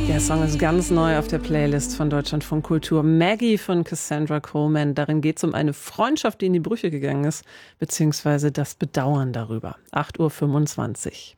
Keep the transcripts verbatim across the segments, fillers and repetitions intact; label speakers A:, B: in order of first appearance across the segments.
A: Der Song ist ganz neu auf der Playlist von Deutschlandfunk Kultur. Maggie von Cassandra Coleman. Darin geht es um eine Freundschaft, die in die Brüche gegangen ist, beziehungsweise das Bedauern darüber. acht Uhr fünfundzwanzig.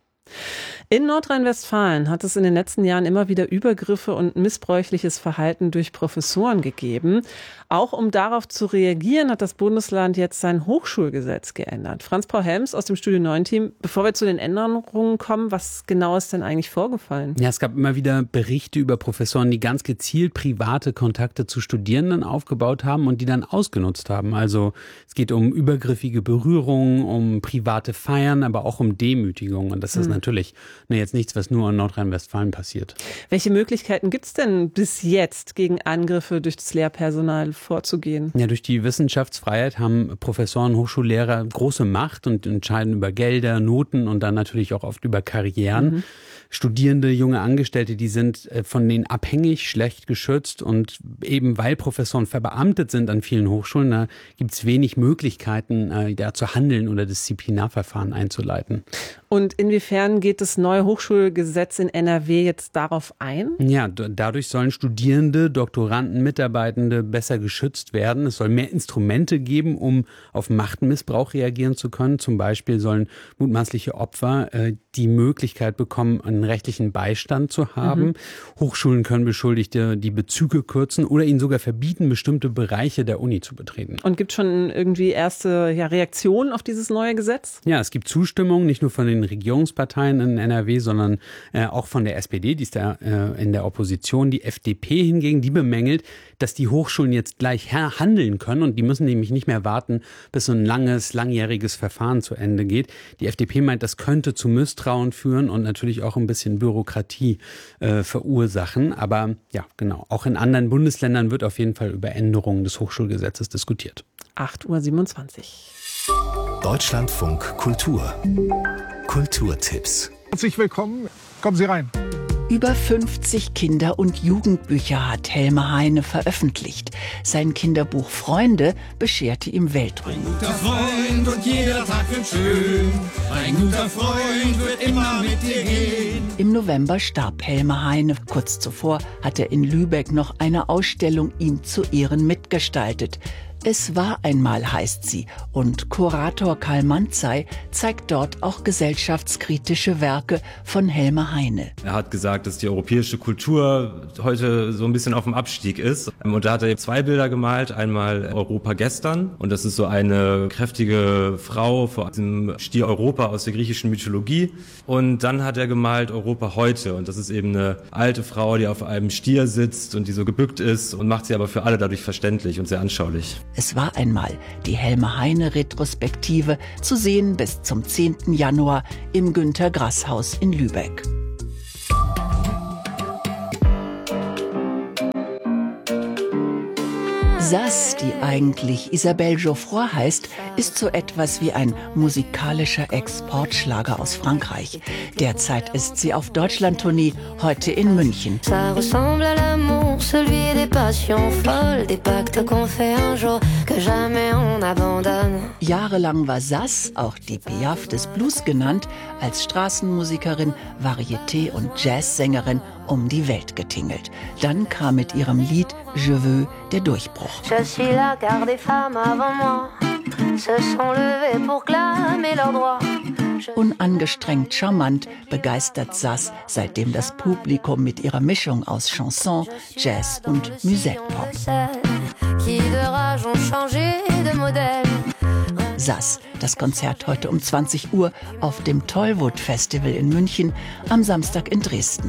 A: In Nordrhein-Westfalen hat es in den letzten Jahren immer wieder Übergriffe und missbräuchliches Verhalten durch Professoren gegeben. Auch um darauf zu reagieren, hat das Bundesland jetzt sein Hochschulgesetz geändert. Franz-Paul Helms aus dem Studio neun Team. Bevor wir zu den Änderungen kommen, was genau ist denn eigentlich vorgefallen?
B: Ja, es gab immer wieder Berichte über Professoren, die ganz gezielt private Kontakte zu Studierenden aufgebaut haben und die dann ausgenutzt haben. Also es geht um übergriffige Berührungen, um private Feiern, aber auch um Demütigungen. Und das ist mhm. natürlich ne, jetzt nichts, was nur in Nordrhein-Westfalen passiert.
A: Welche Möglichkeiten gibt es denn bis jetzt, gegen Angriffe durch das Lehrpersonal vorzugehen?
B: Ja, durch die Wissenschaftsfreiheit haben Professoren, Hochschullehrer große Macht und entscheiden über Gelder, Noten und dann natürlich auch oft über Karrieren. Mhm. Studierende, junge Angestellte, die sind von denen abhängig, schlecht geschützt und eben weil Professoren verbeamtet sind an vielen Hochschulen, da gibt es wenig Möglichkeiten, äh, da zu handeln oder Disziplinarverfahren einzuleiten.
A: Und inwiefern geht das neue Hochschulgesetz in N R W jetzt darauf ein?
B: Ja, d- dadurch sollen Studierende, Doktoranden, Mitarbeitende besser geschützt werden. Es soll mehr Instrumente geben, um auf Machtmissbrauch reagieren zu können. Zum Beispiel sollen mutmaßliche Opfer äh, die Möglichkeit bekommen, einen rechtlichen Beistand zu haben. Mhm. Hochschulen können Beschuldigte die Bezüge kürzen oder ihnen sogar verbieten, bestimmte Bereiche der Uni zu betreten.
A: Und gibt schon irgendwie erste ja, Reaktionen auf dieses neue Gesetz?
B: Ja, es gibt Zustimmung, nicht nur von den Regierungsparteien in N R W, sondern äh, auch von der S P D, die ist da äh, in der Opposition. Die F D P hingegen, die bemängelt, dass die Hochschulen jetzt gleich handeln können und die müssen nämlich nicht mehr warten, bis so ein langes, langjähriges Verfahren zu Ende geht. Die F D P meint, das könnte zu Misstrauen führen und natürlich auch ein bisschen Bürokratie äh, verursachen. Aber ja, genau, auch in anderen Bundesländern wird auf jeden Fall über Änderungen des Hochschulgesetzes diskutiert.
A: acht Uhr siebenundzwanzig.
C: Deutschlandfunk Kultur. Kulturtipps.
D: Herzlich willkommen. Kommen Sie rein.
E: Über fünfzig Kinder- und Jugendbücher hat Helme Heine veröffentlicht. Sein Kinderbuch Freunde bescherte ihm Weltruhm.
F: Ein guter Freund und jeder Tag wird schön. Ein guter Freund wird immer mit dir gehen.
E: Im November starb Helme Heine. Kurz zuvor hat er in Lübeck noch eine Ausstellung ihm zu Ehren mitgestaltet. Es war einmal, heißt sie, und Kurator Karl Manzey zeigt dort auch gesellschaftskritische Werke von Helme Heine.
G: Er hat gesagt, dass die europäische Kultur heute so ein bisschen auf dem Abstieg ist. Und da hat er zwei Bilder gemalt. Einmal Europa gestern. Und das ist so eine kräftige Frau vor dem Stier Europa aus der griechischen Mythologie. Und dann hat er gemalt Europa heute. Und das ist eben eine alte Frau, die auf einem Stier sitzt und die so gebückt ist und macht sie aber für alle dadurch verständlich und sehr anschaulich.
E: Es war einmal die Helme Heine Retrospektive, zu sehen bis zum zehnten Januar im Günter-Grass-Haus in Lübeck. Sass, die eigentlich Isabelle Geoffroy heißt, ist so etwas wie ein musikalischer Exportschlager aus Frankreich. Derzeit ist sie auf Deutschlandtournee, heute in München. Jahrelang war Sass, auch die Piaf des Blues genannt, als Straßenmusikerin, Varieté- und Jazzsängerin um die Welt getingelt. Dann kam mit ihrem Lied Je veux der Durchbruch.
H: Je suis la garde des femmes avant moi, se sont levées pour clamer leurs droits.
E: Unangestrengt charmant begeistert Sass, seitdem das Publikum mit ihrer Mischung aus Chanson, Jazz und Musette-Pop. Sass, das Konzert heute um zwanzig Uhr auf dem Tollwood Festival in München, am Samstag in Dresden.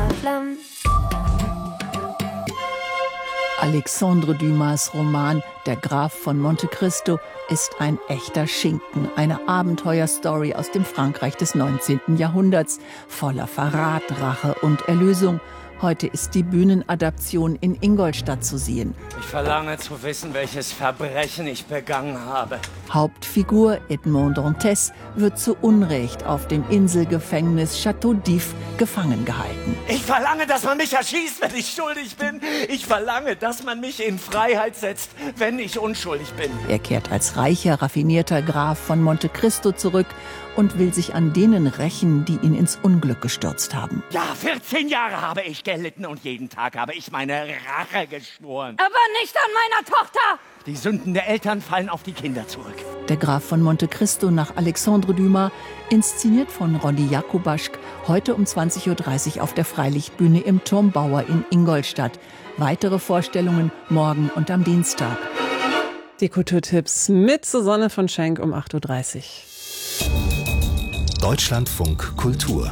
E: Alexandre Dumas' Roman Der Graf von Monte Cristo ist ein echter Schinken, eine Abenteuerstory aus dem Frankreich des neunzehnten Jahrhunderts, voller Verrat, Rache und Erlösung. Heute ist die Bühnenadaption in Ingolstadt zu sehen.
I: Ich verlange zu wissen, welches Verbrechen ich begangen habe.
E: Hauptfigur Edmond Dantes wird zu Unrecht auf dem Inselgefängnis Château d'If gefangen gehalten.
I: Ich verlange, dass man mich erschießt, wenn ich schuldig bin. Ich verlange, dass man mich in Freiheit setzt, wenn ich unschuldig bin.
E: Er kehrt als reicher, raffinierter Graf von Monte Cristo zurück und will sich an denen rächen, die ihn ins Unglück gestürzt haben.
I: Ja, vierzehn Jahre habe ich gelitten und jeden Tag habe ich meine Rache geschworen.
H: Aber nicht an meiner Tochter!
I: Die Sünden der Eltern fallen auf die Kinder zurück.
E: Der Graf von Monte Cristo nach Alexandre Dumas, inszeniert von Ronny Jakubaschk, heute um zwanzig Uhr dreißig auf der Freilichtbühne im Turmbauer in Ingolstadt. Weitere Vorstellungen morgen und am Dienstag.
A: Die Kulturtipps mit Susanne von Schenk um acht Uhr dreißig.
C: Deutschlandfunk Kultur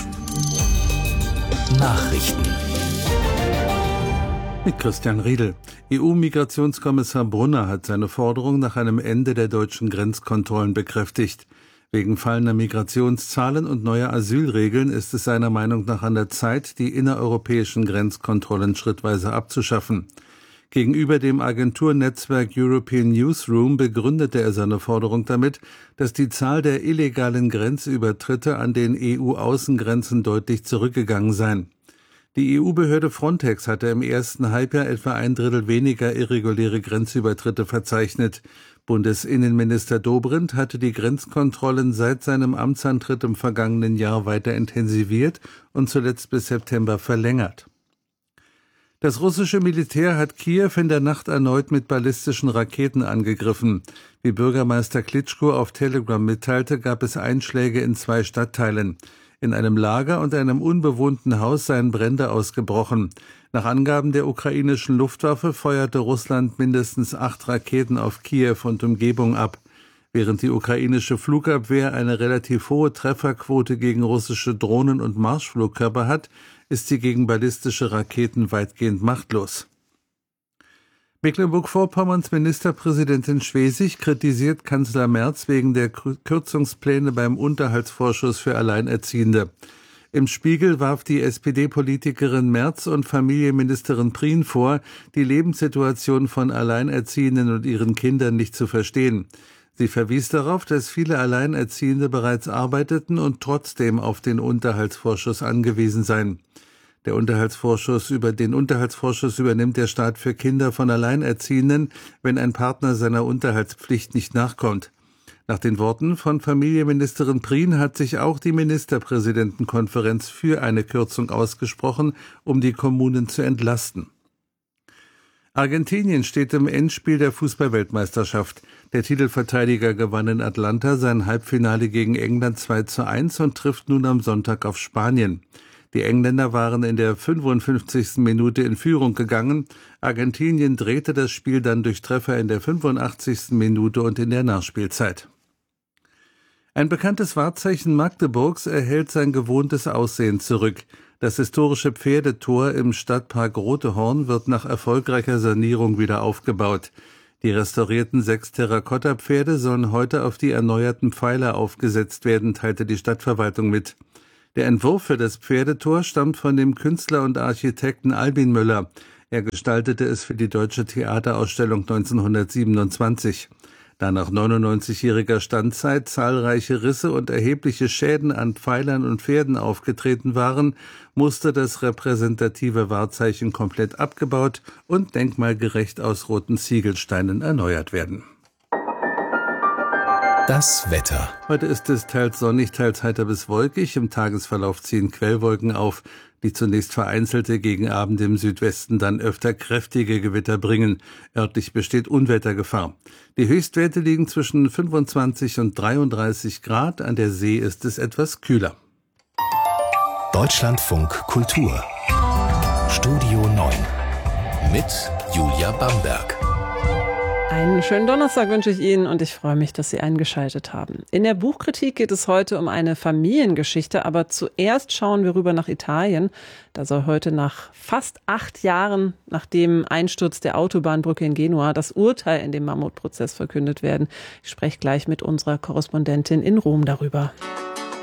C: Nachrichten
J: mit Christian Riedel. E U-Migrationskommissar Brunner hat seine Forderung nach einem Ende der deutschen Grenzkontrollen bekräftigt. Wegen fallender Migrationszahlen und neuer Asylregeln ist es seiner Meinung nach an der Zeit, die innereuropäischen Grenzkontrollen schrittweise abzuschaffen. Gegenüber dem Agenturnetzwerk European Newsroom begründete er seine Forderung damit, dass die Zahl der illegalen Grenzübertritte an den E U-Außengrenzen deutlich zurückgegangen sei. Die E U-Behörde Frontex hatte im ersten Halbjahr etwa ein Drittel weniger irreguläre Grenzübertritte verzeichnet. Bundesinnenminister Dobrindt hatte die Grenzkontrollen seit seinem Amtsantritt im vergangenen Jahr weiter intensiviert und zuletzt bis September verlängert. Das russische Militär hat Kiew in der Nacht erneut mit ballistischen Raketen angegriffen. Wie Bürgermeister Klitschko auf Telegram mitteilte, gab es Einschläge in zwei Stadtteilen. In einem Lager und einem unbewohnten Haus seien Brände ausgebrochen. Nach Angaben der ukrainischen Luftwaffe feuerte Russland mindestens acht Raketen auf Kiew und Umgebung ab. Während die ukrainische Flugabwehr eine relativ hohe Trefferquote gegen russische Drohnen und Marschflugkörper hat, ist sie gegen ballistische Raketen weitgehend machtlos. Mecklenburg-Vorpommerns Ministerpräsidentin Schwesig kritisiert Kanzler Merz wegen der Kürzungspläne beim Unterhaltsvorschuss für Alleinerziehende. Im Spiegel warf die S P D-Politikerin Merz und Familienministerin Prien vor, die Lebenssituation von Alleinerziehenden und ihren Kindern nicht zu verstehen. Sie verwies darauf, dass viele Alleinerziehende bereits arbeiteten und trotzdem auf den Unterhaltsvorschuss angewiesen seien. Der Unterhaltsvorschuss über den Unterhaltsvorschuss übernimmt der Staat für Kinder von Alleinerziehenden, wenn ein Partner seiner Unterhaltspflicht nicht nachkommt. Nach den Worten von Familienministerin Prien hat sich auch die Ministerpräsidentenkonferenz für eine Kürzung ausgesprochen, um die Kommunen zu entlasten. Argentinien steht im Endspiel der Fußball-Weltmeisterschaft. Der Titelverteidiger gewann in Atlanta sein Halbfinale gegen England zwei zu eins und trifft nun am Sonntag auf Spanien. Die Engländer waren in der fünfundfünfzigsten Minute in Führung gegangen. Argentinien drehte das Spiel dann durch Treffer in der fünfundachtzigsten Minute und in der Nachspielzeit. Ein bekanntes Wahrzeichen Magdeburgs erhält sein gewohntes Aussehen zurück. Das historische Pferdetor im Stadtpark Rotehorn wird nach erfolgreicher Sanierung wieder aufgebaut. Die restaurierten sechs Terrakotta-Pferde sollen heute auf die erneuerten Pfeiler aufgesetzt werden, teilte die Stadtverwaltung mit. Der Entwurf für das Pferdetor stammt von dem Künstler und Architekten Albin Müller. Er gestaltete es für die Deutsche Theaterausstellung neunzehnhundertsiebenundzwanzig. Da nach neunundneunzigjähriger Standzeit zahlreiche Risse und erhebliche Schäden an Pfeilern und Pferden aufgetreten waren, musste das repräsentative Wahrzeichen komplett abgebaut und denkmalgerecht aus roten Ziegelsteinen erneuert werden.
C: Das Wetter.
J: Heute ist es teils sonnig, teils heiter bis wolkig. Im Tagesverlauf ziehen Quellwolken auf, die zunächst vereinzelte, gegen Abend im Südwesten dann öfter kräftige Gewitter bringen. Örtlich besteht Unwettergefahr. Die Höchstwerte liegen zwischen fünfundzwanzig und dreiunddreißig Grad. An der See ist es etwas kühler.
C: Deutschlandfunk Kultur. Studio neun. Mit Julia Bamberg.
A: Einen schönen Donnerstag wünsche ich Ihnen und ich freue mich, dass Sie eingeschaltet haben. In der Buchkritik geht es heute um eine Familiengeschichte, aber zuerst schauen wir rüber nach Italien. Da soll heute nach fast acht Jahren nach dem Einsturz der Autobahnbrücke in Genua das Urteil in dem Mammutprozess verkündet werden. Ich spreche gleich mit unserer Korrespondentin in Rom darüber.